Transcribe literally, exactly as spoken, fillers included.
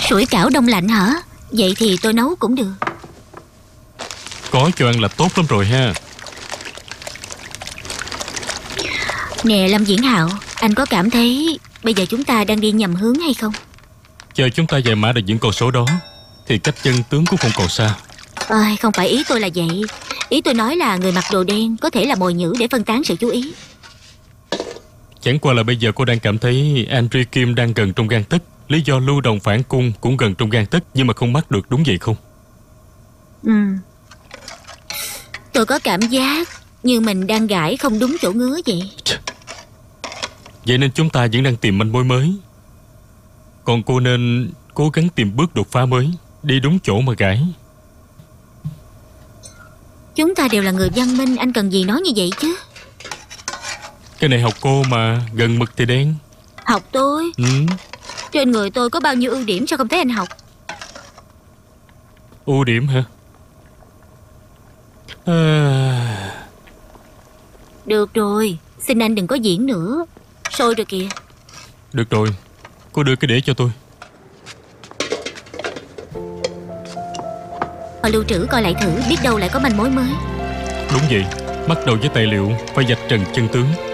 Sủi cảo đông lạnh hả? Vậy thì tôi nấu cũng được. Có cho ăn là tốt lắm rồi ha. Nè Lâm Diễn Hạo, anh có cảm thấy bây giờ chúng ta đang đi nhầm hướng hay không? Chờ chúng ta giải mã được những con số đó thì cách chân tướng cũng không còn xa. Ơi, không phải ý tôi là vậy. Ý tôi nói là người mặc đồ đen có thể là mồi nhử để phân tán sự chú ý. Chẳng qua là bây giờ cô đang cảm thấy Andre Kim đang gần trong gang tấc. Lý do Lưu Đồng phản cung cũng gần trong gang tấc, nhưng mà không bắt được, đúng vậy không? Ừ. Tôi có cảm giác như mình đang gãi không đúng chỗ ngứa vậy. Vậy nên chúng ta vẫn đang tìm manh mối mới. Còn cô nên cố gắng tìm bước đột phá mới, đi đúng chỗ mà gãi. Chúng ta đều là người văn minh, anh cần gì nói như vậy chứ? Cái này học cô mà, gần mực thì đen. Học tôi? Ừ. Trên người tôi có bao nhiêu ưu điểm sao không thấy anh học? Ưu điểm hả? À... Được rồi, xin anh đừng có diễn nữa. Sôi rồi kìa. Được rồi, cô đưa cái đĩa cho tôi. Họ lưu trữ coi lại thử, biết đâu lại có manh mối mới. Đúng vậy, bắt đầu với tài liệu, phải vạch trần chân tướng.